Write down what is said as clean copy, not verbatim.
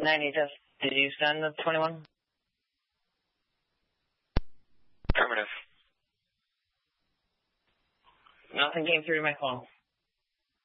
90, did you send the 21? Affirmative. Nothing came through to my phone.